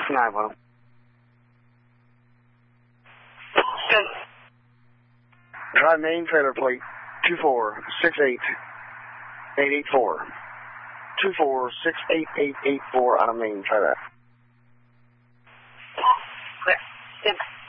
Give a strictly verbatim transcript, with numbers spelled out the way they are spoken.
nine one. Good. Try main trailer plate two four six eight eight eight four. two four six eight eight eight four on a main. Try that. Clear. Good.